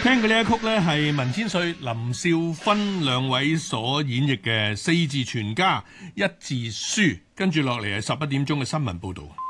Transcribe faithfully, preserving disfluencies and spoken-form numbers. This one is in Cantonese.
聽嘅呢一曲呢，係文千歲、林少芬兩位所演繹嘅四字全家一字書，跟住落嚟係十一點鐘嘅新聞報導。